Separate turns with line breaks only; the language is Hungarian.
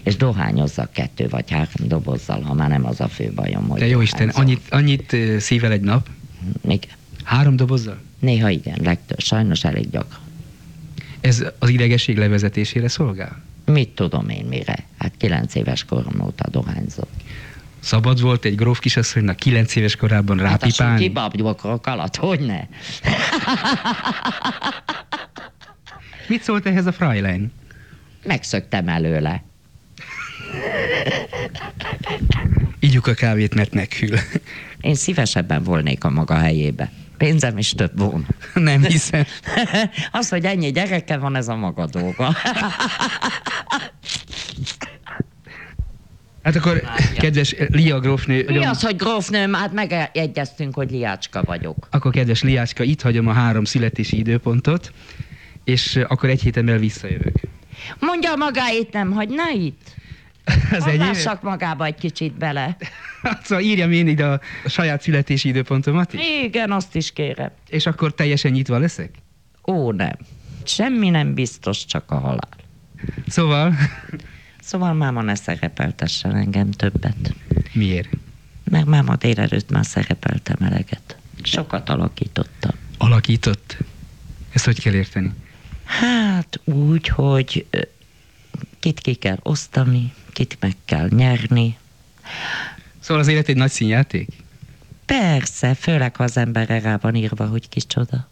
és dohányozzak 2 vagy 3 dobozzal, ha már nem az a fő bajom, hogy
De jó Isten, annyit szível egy nap?
Igen.
3 dobozzal?
Néha igen, legtöbb. Sajnos elég gyakran.
Ez az idegesség levezetésére szolgál?
Mit tudom én mire? Hát 9 éves korom óta dohányzok.
Szabad volt egy gróf kisasszonynak 9 éves korában rápipálni?
Hát a kibabgyokrok alatt, hogyne?
Mit szólt ehhez a Fräulein?
Megszöktem előle.
Ígyuk a kávét, mert meghűl.
Én szívesebben volnék a maga helyébe. Pénzem is több volna.
Nem hiszem.
Az, hogy ennyi gyereke van, ez a maga dolga.
Hát akkor, kedves Lia grófnő...
Mi az, hogy grófnőm? Hát megegyeztünk, hogy Liácska vagyok.
Akkor, kedves Liácska, itt hagyom a 3 születési időpontot, és akkor egy héten belül visszajövök.
Mondja magáét, nem hagyna itt?
Az
Lássak magába egy kicsit bele.
Szóval írjam én ide a saját születési időpontomat is?
Igen, azt is kérem.
És akkor teljesen nyitva leszek?
Ó, nem. Semmi nem biztos, csak a halál.
Szóval
máma ne szerepeltessen engem többet.
miért?
Meg máma délelőtt már szerepeltem eleget. Sokat alakítottam.
Alakított? Ezt hogy kell érteni?
Hát úgy, hogy kit ki kell osztani, kit meg kell nyerni.
Szóval az élet egy nagy színjáték?
Persze, főleg ha az emberre rá van írva, hogy kicsoda.